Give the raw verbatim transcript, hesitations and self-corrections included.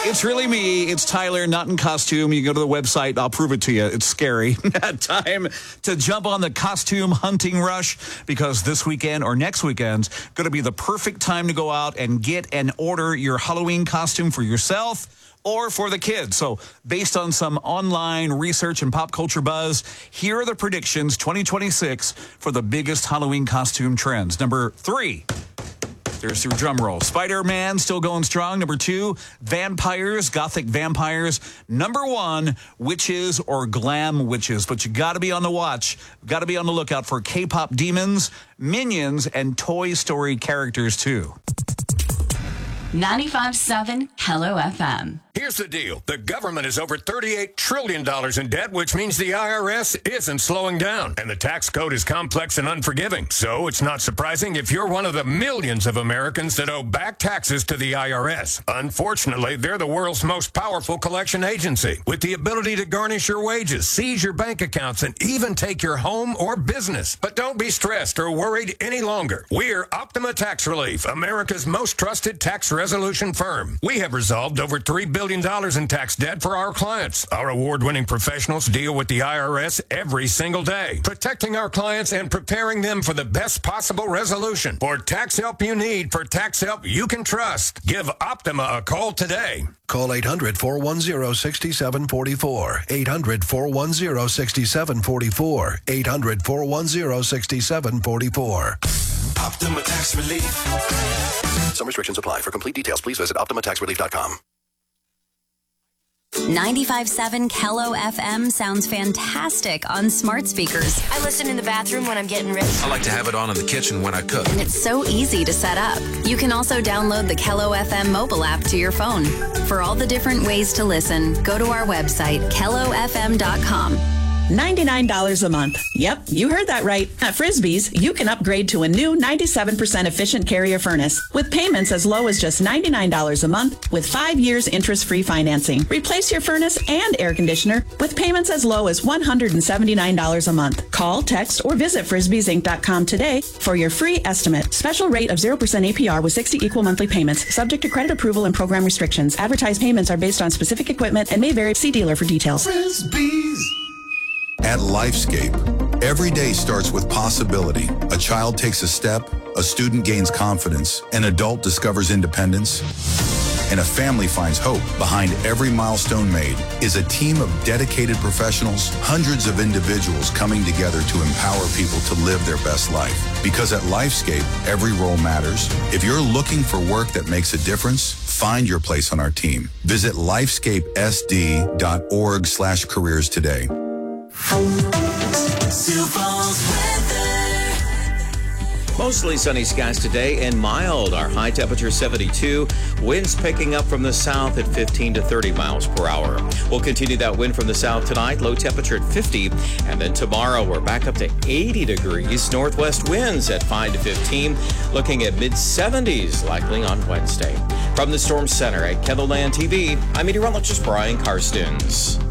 It's really me. It's Tyler, not in costume. You go to the website. I'll prove it to you. It's scary. Time to jump on the costume hunting rush because this weekend or next weekend's going to be the perfect time to go out and get and order your Halloween costume for yourself or for the kids. So based on some online research and pop culture buzz, here are the predictions twenty twenty-six for the biggest Halloween costume trends. Number three. There's your drum roll. Spider-Man still going strong. Number two, vampires, gothic vampires. Number one, witches or glam witches. But you got to be on the watch. Got to be on the lookout for K-pop demons, Minions, and Toy Story characters too. ninety-five point seven Hello F M. Here's the deal. The government is over thirty-eight trillion dollars in debt, which means the I R S isn't slowing down. And the tax code is complex and unforgiving. So it's not surprising if you're one of the millions of Americans that owe back taxes to the I R S. Unfortunately, they're the world's most powerful collection agency, with the ability to garnish your wages, seize your bank accounts, and even take your home or business. But don't be stressed or worried any longer. We're Optima Tax Relief, America's most trusted tax resolution firm. We have resolved over three billion dollars in tax debt for our clients. Our award-winning professionals deal with the I R S every single day, protecting our clients and preparing them for the best possible resolution. For tax help you need, for tax help you can trust, give Optima a call today. Call eight hundred, four one zero, six seven four four. eight hundred, four one zero, six seven four four. eight hundred, four one zero, six seven four four. Optima Tax Relief. Some restrictions apply. For complete details, please visit optima tax relief dot com. ninety-five point seven Kello F M sounds fantastic on smart speakers. I listen in the bathroom when I'm getting ready. I like to have it on in the kitchen when I cook. And it's so easy to set up. You can also download the Kello F M mobile app to your phone. For all the different ways to listen, go to our website, kello f m dot com. ninety-nine dollars a month. Yep, you heard that right. At Frisbee's, you can upgrade to a new ninety-seven percent efficient carrier furnace with payments as low as just ninety-nine dollars a month with five years interest-free financing. Replace your furnace and air conditioner with payments as low as one hundred seventy-nine dollars a month. Call, text, or visit frisbees inc dot com today for your free estimate. Special rate of zero percent A P R with sixty equal monthly payments, subject to credit approval and program restrictions. Advertised payments are based on specific equipment and may vary. See dealer for details. Frisbees. At Lifescape, every day starts with possibility. A child takes a step, a student gains confidence, an adult discovers independence, and a family finds hope. Behind every milestone made is a team of dedicated professionals, hundreds of individuals coming together to empower people to live their best life. Because at Lifescape, every role matters. If you're looking for work that makes a difference, find your place on our team. Visit lifescape s d dot org slash careers today. Mostly sunny skies today and mild. Our high temperature seventy-two. Winds picking up from the south at fifteen to thirty miles per hour. We'll continue that wind from the south tonight. Low temperature at fifty. And then tomorrow we're back up to eighty degrees. Northwest winds at five to fifteen. Looking at mid seventies likely on Wednesday. From the Storm Center at Kettleland T V, I'm meteorologist Brian Karstens.